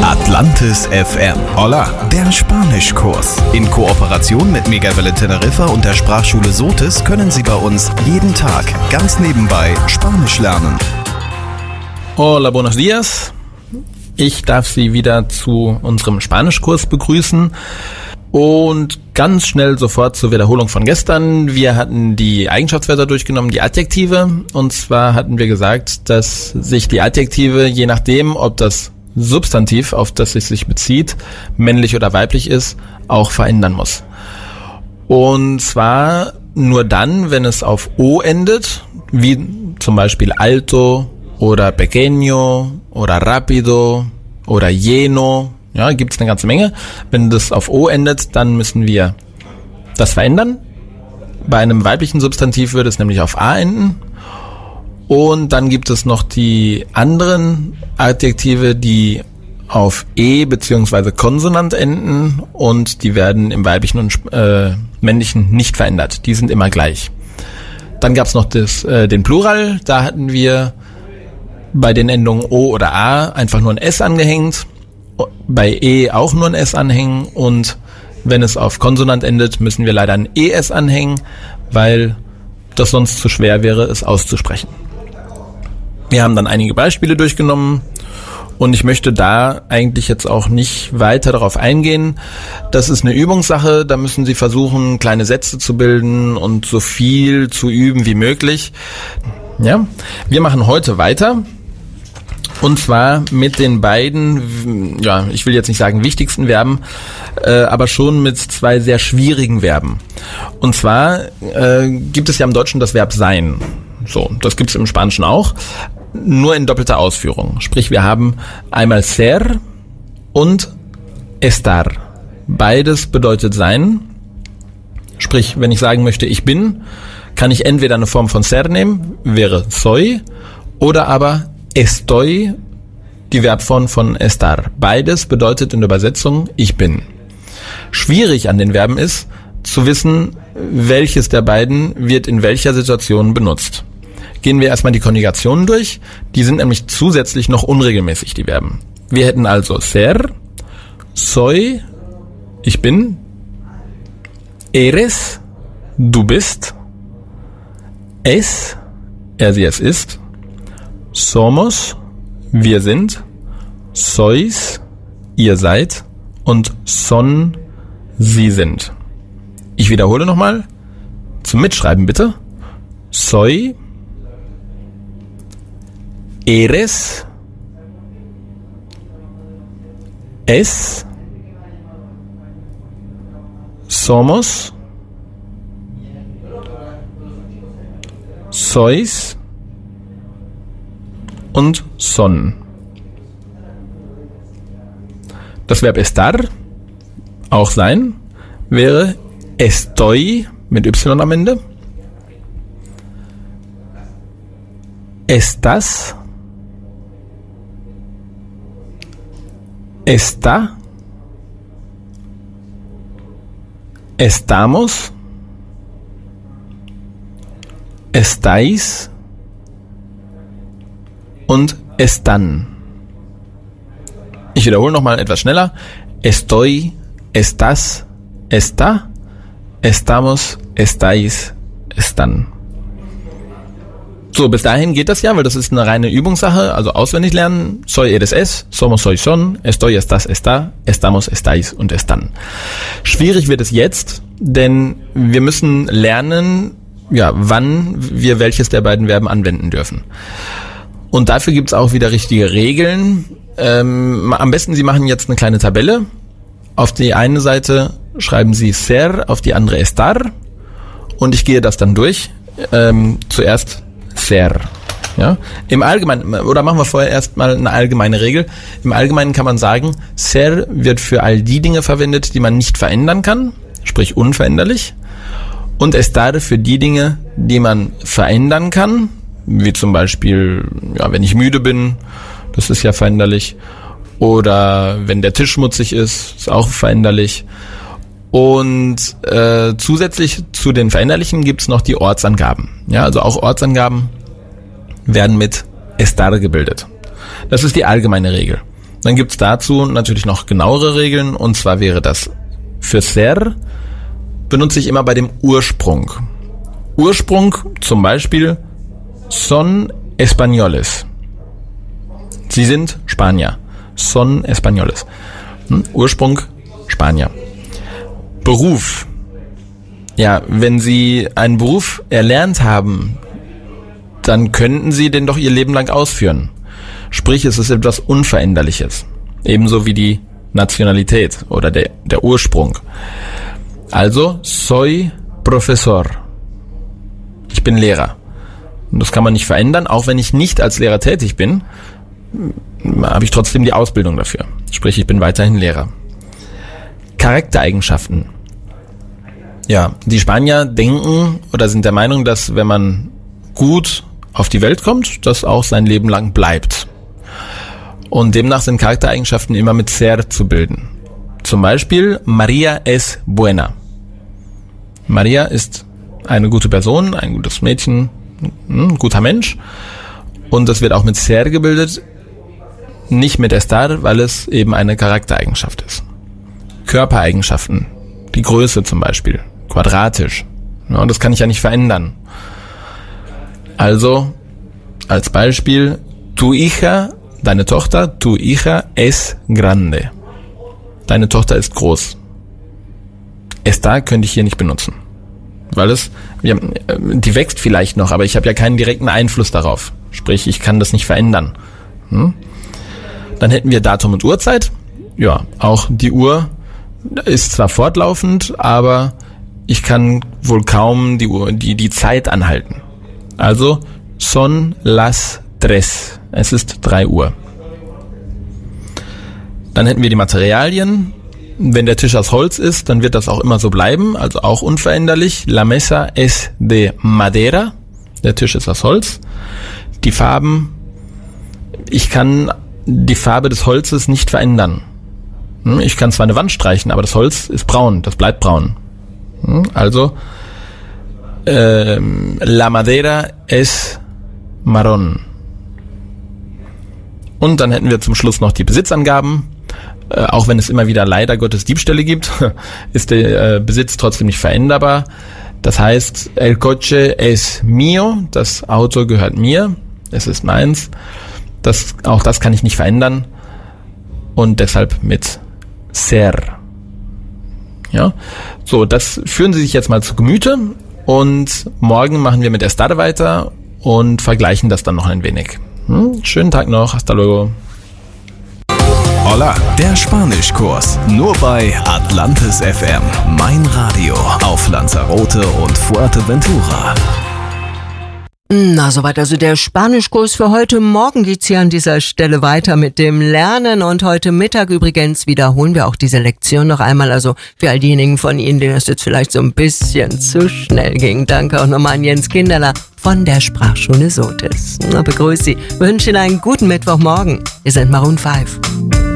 Atlantis FM. Hola, der Spanischkurs. In Kooperation mit Megawelle Teneriffa und der Sprachschule Sotis können Sie bei uns jeden Tag ganz nebenbei Spanisch lernen. Hola, buenos días. Ich darf Sie wieder zu unserem Spanischkurs begrüßen. Und ganz schnell sofort zur Wiederholung von gestern. Wir hatten die Eigenschaftswörter durchgenommen, die Adjektive. Und zwar hatten wir gesagt, dass sich die Adjektive, je nachdem, ob das Substantiv, auf das es sich bezieht, männlich oder weiblich ist, auch verändern muss. Und zwar nur dann, wenn es auf O endet, wie zum Beispiel alto oder pequeño oder rápido oder lleno. Ja, gibt es eine ganze Menge. Wenn das auf O endet, dann müssen wir das verändern. Bei einem weiblichen Substantiv würde es nämlich auf A enden. Und dann gibt es noch die anderen Adjektive, die auf E bzw. Konsonant enden und die werden im weiblichen und männlichen nicht verändert. Die sind immer gleich. Dann gab es noch den Plural. Da hatten wir bei den Endungen O oder A einfach nur ein S angehängt. Bei E auch nur ein S anhängen. Und wenn es auf Konsonant endet, müssen wir leider ein ES anhängen, weil das sonst zu schwer wäre, es auszusprechen. Wir haben dann einige Beispiele durchgenommen und ich möchte da eigentlich jetzt auch nicht weiter darauf eingehen. Das ist eine Übungssache, da müssen Sie versuchen, kleine Sätze zu bilden und so viel zu üben wie möglich. Ja, wir machen heute weiter und zwar mit den beiden, ja, ich will jetzt nicht sagen wichtigsten Verben, aber schon mit zwei sehr schwierigen Verben. Und zwar gibt es ja im Deutschen das Verb sein. So, das gibt es im Spanischen auch. Nur in doppelter Ausführung. Sprich, wir haben einmal ser und estar. Beides bedeutet sein. Sprich, wenn ich sagen möchte, ich bin, kann ich entweder eine Form von ser nehmen, wäre soy, oder aber estoy, die Verbform von estar. Beides bedeutet in der Übersetzung, ich bin. Schwierig an den Verben ist, zu wissen, welches der beiden wird in welcher Situation benutzt. Gehen wir erstmal die Konjugationen durch. Die sind nämlich zusätzlich noch unregelmäßig, die Verben. Wir hätten also ser, soy, ich bin, eres, du bist, es, er, sie, es ist, somos, wir sind, sois, ihr seid und son, sie sind. Ich wiederhole nochmal. Zum Mitschreiben bitte. Soy, eres, es, somos, sois und son. Das Verb estar, auch sein, wäre estoy mit Y am Ende, estás, está, estamos, estáis und están. Ich wiederhole nochmal etwas schneller. Estoy, estás, está, estamos, estáis, están. So, bis dahin geht das ja, weil das ist eine reine Übungssache, also auswendig lernen. Soy, eres, es, somos, soy, son, estoy, estás, está, estamos, estáis und están. Schwierig wird es jetzt, denn wir müssen lernen, ja, wann wir welches der beiden Verben anwenden dürfen. Und dafür gibt's auch wieder richtige Regeln. Am besten Sie machen jetzt eine kleine Tabelle. Auf die eine Seite schreiben Sie ser, auf die andere estar. Und ich gehe das dann durch. Zuerst ser. Ja? Im Allgemeinen, oder machen wir vorher erstmal eine allgemeine Regel. Im Allgemeinen kann man sagen, ser wird für all die Dinge verwendet, die man nicht verändern kann, sprich unveränderlich. Und estar für die Dinge, die man verändern kann, wie zum Beispiel, ja, wenn ich müde bin, das ist ja veränderlich. Oder wenn der Tisch schmutzig ist auch veränderlich. Und zusätzlich zu den Veränderlichen gibt's noch die Ortsangaben. Ja, also auch Ortsangaben werden mit estar gebildet. Das ist die allgemeine Regel. Dann gibt's dazu natürlich noch genauere Regeln, und zwar wäre das für ser benutze ich immer bei dem Ursprung. Ursprung zum Beispiel son españoles. Sie sind Spanier. Son españoles. Ursprung Spanier. Beruf. Ja, wenn Sie einen Beruf erlernt haben, dann könnten Sie den doch Ihr Leben lang ausführen. Sprich, es ist etwas Unveränderliches. Ebenso wie die Nationalität oder der Ursprung. Also, soy profesor. Ich bin Lehrer. Und das kann man nicht verändern. Auch wenn ich nicht als Lehrer tätig bin, habe ich trotzdem die Ausbildung dafür. Sprich, ich bin weiterhin Lehrer. Charaktereigenschaften. Ja, die Spanier denken oder sind der Meinung, dass wenn man gut auf die Welt kommt, das auch sein Leben lang bleibt. Und demnach sind Charaktereigenschaften immer mit ser zu bilden. Zum Beispiel, Maria es buena. Maria ist eine gute Person, ein gutes Mädchen, ein guter Mensch. Und das wird auch mit ser gebildet, nicht mit estar, weil es eben eine Charaktereigenschaft ist. Körpereigenschaften, die Größe zum Beispiel, quadratisch. Ja, das kann ich ja nicht verändern. Also, als Beispiel, tu hija, deine Tochter, tu hija es grande. Deine Tochter ist groß. Estar könnte ich hier nicht benutzen. Weil die wächst vielleicht noch, aber ich habe ja keinen direkten Einfluss darauf. Sprich, ich kann das nicht verändern. Dann hätten wir Datum und Uhrzeit. Ja, auch die Uhr ist zwar fortlaufend, aber ich kann wohl kaum die Zeit anhalten. Also, son las 3. Es ist 3 Uhr. Dann hätten wir die Materialien. Wenn der Tisch aus Holz ist, dann wird das auch immer so bleiben, also auch unveränderlich. La mesa es de madera. Der Tisch ist aus Holz. Die Farben. Ich kann die Farbe des Holzes nicht verändern. Ich kann zwar eine Wand streichen, aber das Holz ist braun, das bleibt braun. Also, la madera es marrón. Und dann hätten wir zum Schluss noch die Besitzangaben. Auch wenn es immer wieder leider Gottes Diebstähle gibt, ist der Besitz trotzdem nicht veränderbar. Das heißt, el coche es mío, das Auto gehört mir, es ist meins. Auch das kann ich nicht verändern und deshalb mit ser. Ja, so, das führen Sie sich jetzt mal zu Gemüte und morgen machen wir mit estar weiter und vergleichen das dann noch ein wenig. Schönen Tag noch, hasta luego. Hola, der Spanischkurs. Nur bei Atlantis FM. Mein Radio auf Lanzarote und Fuerteventura. Na, soweit also der Spanischkurs für heute. Morgen geht's hier an dieser Stelle weiter mit dem Lernen und heute Mittag übrigens wiederholen wir auch diese Lektion noch einmal. Also für all diejenigen von Ihnen, denen das jetzt vielleicht so ein bisschen zu schnell ging. Danke auch nochmal an Jens Kinderler von der Sprachschule Sotis. Na, begrüße Sie, wünsche Ihnen einen guten Mittwochmorgen. Wir sind Maroon 5.